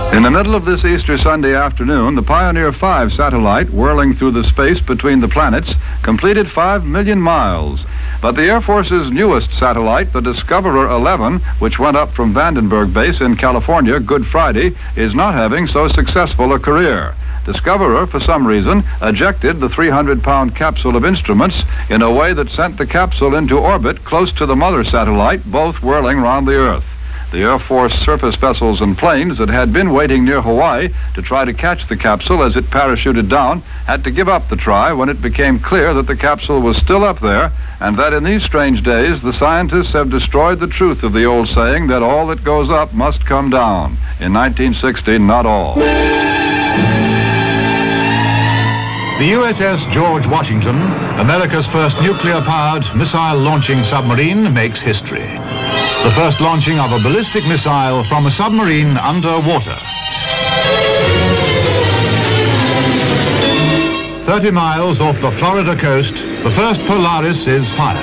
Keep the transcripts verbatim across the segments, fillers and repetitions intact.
In the middle of this Easter Sunday afternoon, the Pioneer five satellite, whirling through the space between the planets, completed five million miles. But the Air Force's newest satellite, the Discoverer eleven, which went up from Vandenberg Base in California Good Friday, is not having so successful a career. Discoverer, for some reason, ejected the three hundred pound capsule of instruments in a way that sent the capsule into orbit close to the mother satellite, both whirling round the Earth. The Air Force surface vessels and planes that had been waiting near Hawaii to try to catch the capsule as it parachuted down had to give up the try when it became clear that the capsule was still up there, and that in these strange days the scientists have destroyed the truth of the old saying that all that goes up must come down. In nineteen sixty, not all. The U S S George Washington, America's first nuclear-powered missile-launching submarine, makes history. The first launching of a ballistic missile from a submarine underwater. thirty miles off the Florida coast, the first Polaris is fired.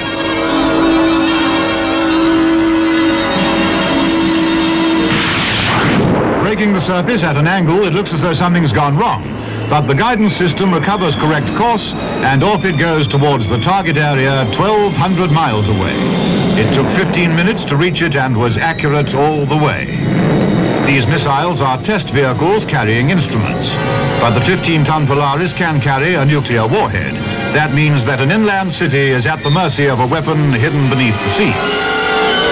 Breaking the surface at an angle, it looks as though something's gone wrong. But the guidance system recovers correct course, and off it goes towards the target area twelve hundred miles away. It took fifteen minutes to reach it and was accurate all the way. These missiles are test vehicles carrying instruments, but the fifteen ton Polaris can carry a nuclear warhead. That means that an inland city is at the mercy of a weapon hidden beneath the sea.